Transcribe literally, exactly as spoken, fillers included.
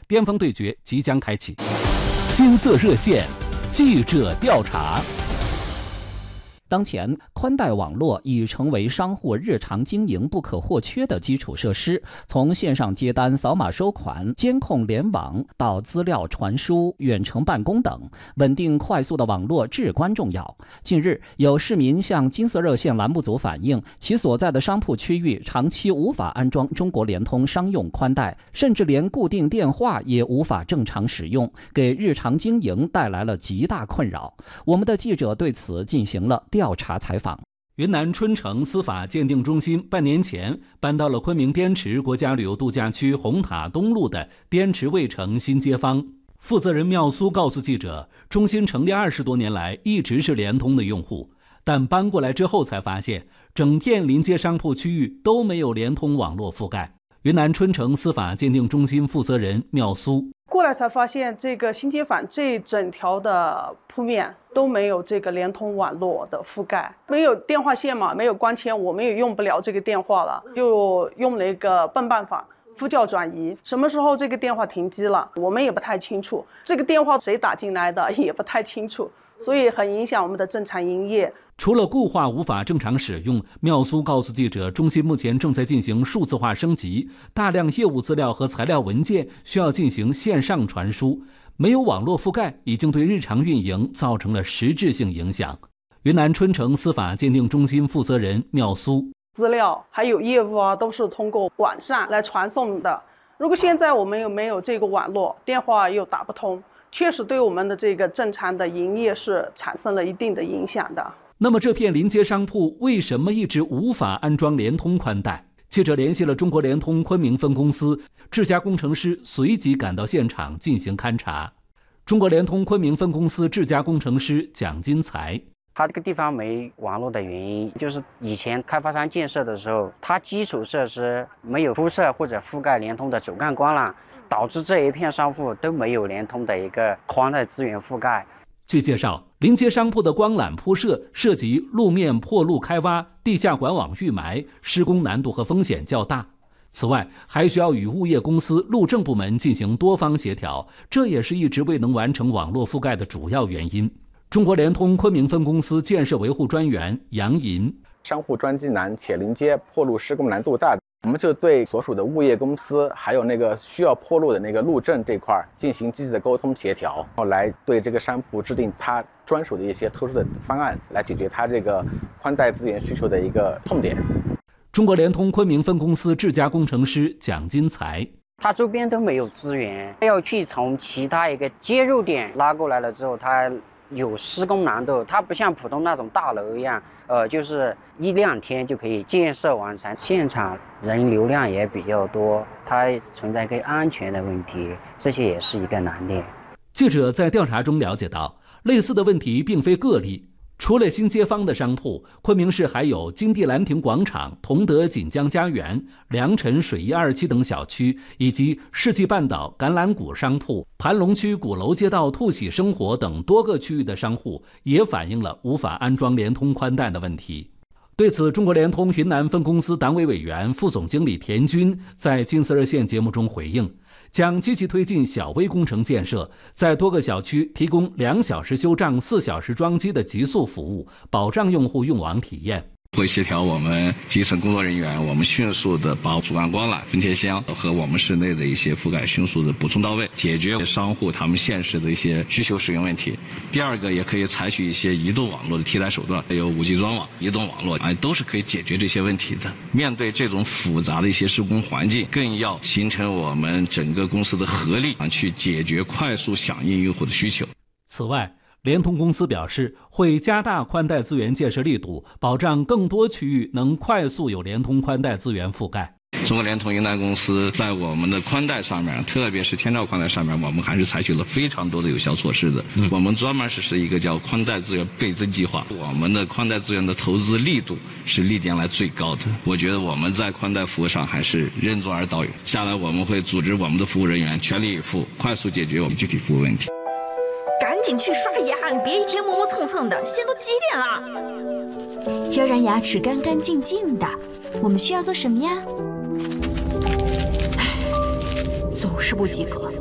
巅峰对决即将开启。金色热线记者调查。当前，宽带网络已成为商户日常经营不可或缺的基础设施。从线上接单、扫码收款、监控联网到资料传输、远程办公等，稳定快速的网络至关重要。近日，有市民向金色热线栏目组反映，其所在的商铺区域长期无法安装中国联通商用宽带，甚至连固定电话也无法正常使用，给日常经营带来了极大困扰。我们的记者对此进行了调查采访。云南春城司法鉴定中心半年前搬到了昆明滇池国家旅游度假区红塔东路的滇池卫城新街坊。负责人妙苏告诉记者，中心成立二十多年来一直是联通的用户，但搬过来之后才发现，整片临街商铺区域都没有联通网络覆盖。云南春城司法鉴定中心负责人妙苏过来才发现，这个新街坊这整条的铺面都没有这个联通网络的覆盖，没有电话线嘛，没有光纤，我们也用不了这个电话了，就用了一个笨办法，呼叫转移。什么时候这个电话停机了，我们也不太清楚，这个电话谁打进来的也不太清楚，所以很影响我们的正常营业。 除了固话无法正常使用，妙苏告诉记者，中心目前正在进行数字化升级，大量业务资料和材料文件需要进行线上传输，没有网络覆盖已经对日常运营造成了实质性影响。云南春城司法鉴定中心负责人妙苏， 资料还有业务啊，都是通过网上来传送的。如果现在我们又没有这个网络，电话又打不通，确实对我们的这个正常的营业是产生了一定的影响的。 那么这片临街商铺为什么一直无法安装联通宽带？记者联系了中国联通昆明分公司，智家工程师随即赶到现场进行勘查。中国联通昆明分公司智家工程师蒋金才， 它这个地方没网络的原因，就是以前开发商建设的时候，它基础设施没有铺设或者覆盖联通的主干光缆，导致这一片商铺都没有联通的一个宽带资源覆盖。 据介绍，临街商铺的光缆铺设涉及路面破路开挖、地下管网预埋，施工难度和风险较大。此外，还需要与物业公司、路政部门进行多方协调，这也是一直未能完成网络覆盖的主要原因。中国联通昆明分公司建设维护专员杨银， 商户装机难且临街破路施工难度大，我们就对所属的物业公司还有那个需要破路的那个路政这块进行积极的沟通协调，然后来对这个商铺制定它专属的一些特殊的方案，来解决它这个宽带资源需求的一个痛点。 中国联通昆明分公司智家工程师蒋金才， 它周边都没有资源，要去从其他一个接入点拉过来了之后，它有施工难度，它不像普通那种大楼一样，呃，就是一两天就可以建设完成。现场人流量也比较多，它存在一个安全的问题，这些也是一个难点。 记者在调查中了解到，类似的问题并非个例。除了新街坊的商铺，昆明市还有金地兰亭广场、同德锦江家园、良辰水一二期等小区，以及世纪半岛橄榄谷商铺、盘龙区鼓楼街道兔喜生活等多个区域的商户也反映了无法安装联通宽带的问题。对此，中国联通云南分公司党委委员、副总经理田军在金色热线节目中回应，将积极推进小微工程建设，在多个小区提供两小时修账、四小时装机的极速服务，保障用户用网体验。 会协调我们基层工作人员，我们迅速的把主干光缆、分贴箱和我们市内的一些覆盖迅速的补充到位，解决商户他们现实的一些需求使用问题。第二个，也可以采取一些移动网络的替代手段，还有 五 G 专网、移动网络，哎，都是可以解决这些问题的。面对这种复杂的一些施工环境，更要形成我们整个公司的合力啊，去解决快速响应用户的需求。 此外，联通公司表示，会加大宽带资源建设力度，保障更多区域能快速有联通宽带资源覆盖。 中国联通云南公司在我们的宽带上面，特别是千兆宽带上面，我们还是采取了非常多的有效措施的。嗯、我们专门实施一个叫宽带资源倍增计划，我们的宽带资源的投资力度是历年来最高的。我觉得我们在宽带服务上还是任重而道远。下来我们会组织我们的服务人员全力以赴，快速解决我们具体服务问题。 赶紧去刷牙，你别一天磨磨蹭蹭的，现在都几点了？要让牙齿干干净净的，我们需要做什么呀？总是不及格，